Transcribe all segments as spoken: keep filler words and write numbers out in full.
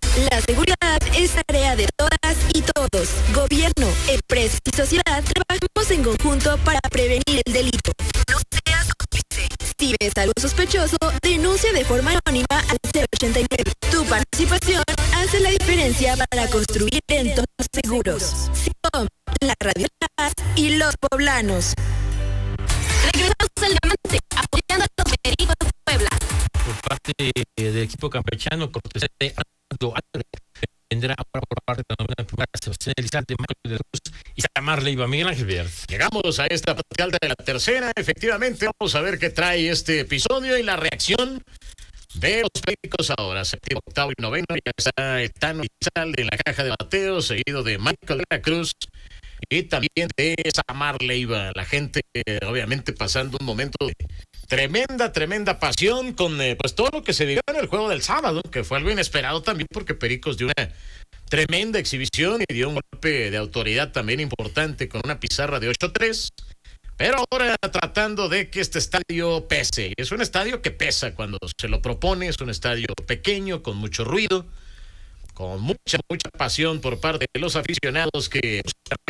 La seguridad es tarea de todas y todos. Gobierno, empresas y sociedad trabajamos en conjunto para prevenir el delito. No seas cómplice. Si ves algo sospechoso, denuncia de forma anónima al cero ochenta y nueve. Tu participación hace la diferencia para construir entornos seguros. SICOM, la Radio Paz y los poblanos. Regresamos al diamante, apoyando a los Pericos de Puebla. Por parte del equipo campechano, cortesía de Armando Álvarez, vendrá ahora por parte de la novena primera Sebastián Elizalde, Michael de la Cruz y Samar Leiva. Miguel Ángel Villar. Llegamos a esta parte alta de la tercera. Efectivamente, vamos a ver qué trae este episodio y la reacción de los Pericos ahora. Séptimo, octavo y noveno. Ya está el Tano Elizalde en la caja de bateo, seguido de Michael de la Cruz y también de Samar Leiva. La gente, eh, obviamente, pasando un momento de tremenda, tremenda pasión con eh, pues todo lo que se vivió en el juego del sábado, que fue algo inesperado también porque Pericos dio una tremenda exhibición y dio un golpe de autoridad también importante con una pizarra de ocho tres, pero ahora tratando de que este estadio pese. Es un estadio que pesa cuando se lo propone, es un estadio pequeño, con mucho ruido, con mucha, mucha pasión por parte de los aficionados que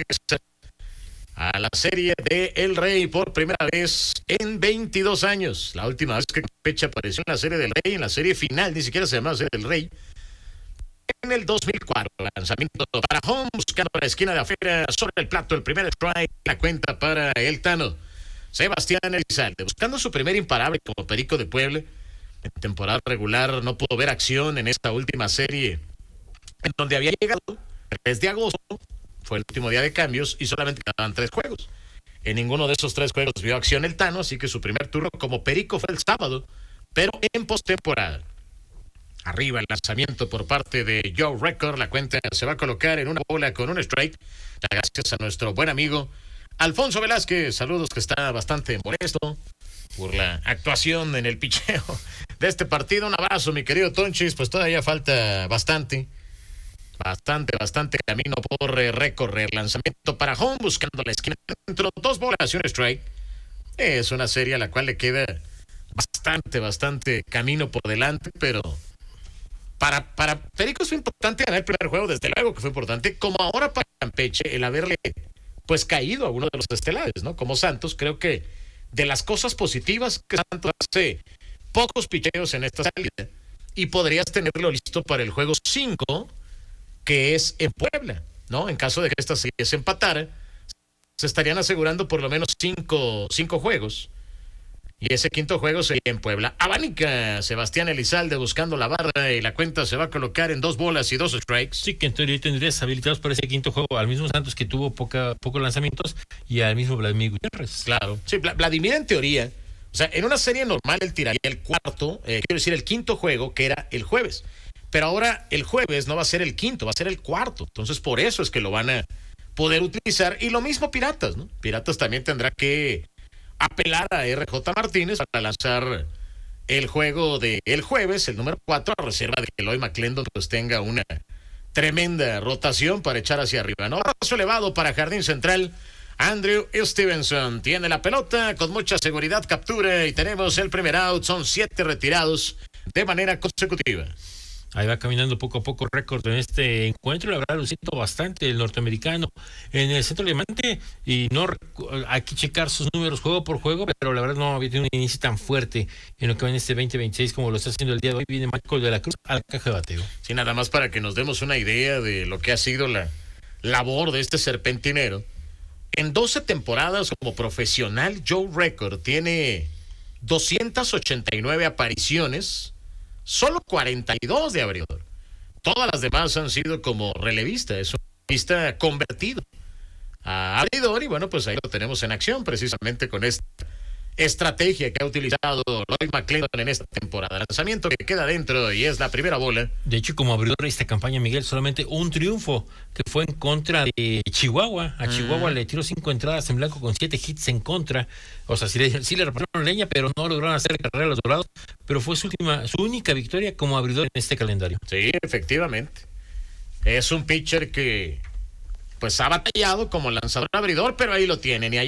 a la serie de El Rey por primera vez en veintidós años. La última vez que Campeche apareció en la serie del Rey, en la serie final, ni siquiera se llamaba serie del Rey, en el dos mil cuatro. Lanzamiento para home, buscando la esquina de afuera, sobre el plato, el primer strike, la cuenta para el Tano Sebastián Elizalde, buscando su primer imparable como Perico de Puebla. En temporada regular no pudo ver acción en esta última serie, en donde había llegado el tres de agosto, fue el último día de cambios y solamente quedaban tres juegos. En ninguno de esos tres juegos vio acción el Tano, así que su primer turno como Perico fue el sábado, pero en postemporada. Arriba el lanzamiento por parte de Joe Record, la cuenta se va a colocar en una bola con un strike. Gracias a nuestro buen amigo Alfonso Velázquez, saludos, que está bastante molesto por la actuación en el picheo de este partido. Un abrazo, mi querido Tonchis, pues todavía falta bastante. Bastante, bastante camino por eh, recorrer. Lanzamiento para home, buscando la esquina dentro, dos bolas y un strike. Es una serie a la cual le queda bastante, bastante camino por delante, pero para, para Pericos fue importante ganar el primer juego, desde luego que fue importante, como ahora para Campeche, el haberle pues caído a uno de los estelares, ¿no? Como Santos, creo que de las cosas positivas que Santos hace pocos picheos en esta salida, y podrías tenerlo listo para el juego cinco, que es en Puebla, ¿no? En caso de que esta serie se empatara, se estarían asegurando por lo menos cinco, cinco juegos. Y ese quinto juego sería en Puebla. Abanica Sebastián Elizalde buscando la barra y la cuenta se va a colocar en dos bolas y dos strikes. Sí, que en teoría tendrías habilitados para ese quinto juego al mismo Santos, que tuvo poca, pocos lanzamientos, y al mismo Vladimir Gutiérrez. Claro. Sí, Vladimir en teoría, o sea, en una serie normal él tiraría el cuarto, eh, quiero decir el quinto juego, que era el jueves. Pero ahora el jueves no va a ser el quinto, va a ser el cuarto. Entonces por eso es que lo van a poder utilizar. Y lo mismo Piratas, ¿no? Piratas también tendrá que apelar a R J Martínez para lanzar el juego de el jueves, el número cuatro, a reserva de que Eloy McClendon pues tenga una tremenda rotación para echar hacia arriba. Un abrazo elevado para Jardín Central. Andrew Stevenson tiene la pelota, con mucha seguridad captura y tenemos el primer out. Son siete retirados de manera consecutiva. Ahí va caminando poco a poco récord en este encuentro. La verdad lo siento bastante el norteamericano en el centro diamante, y no hay que checar sus números juego por juego, pero la verdad no había tenido un inicio tan fuerte en lo que va en este veinte veintiséis como lo está haciendo el día de hoy. Viene Michael de la Cruz a la caja de bateo. Sí, nada más para que nos demos una idea de lo que ha sido la labor de este serpentinero. En doce temporadas como profesional, Joe Record tiene doscientas ochenta y nueve apariciones, solo cuarenta y dos de abridor. Todas las demás han sido como relevista. Es un relevista convertido a abridor, y bueno, pues ahí lo tenemos en acción precisamente con esta estrategia que ha utilizado Eloy McClendon en esta temporada. Lanzamiento que queda dentro y es la primera bola. De hecho, como abridor de esta campaña, Miguel, solamente un triunfo, que fue en contra de Chihuahua. A Chihuahua mm. le tiró cinco entradas en blanco con siete hits en contra. O sea, sí le, sí le repartieron leña, pero no lograron hacer carrera a los Dorados. Pero fue su última, su única victoria como abridor en este calendario. Sí, efectivamente. Es un pitcher que pues ha batallado como lanzador abridor, pero ahí lo tienen. Y allá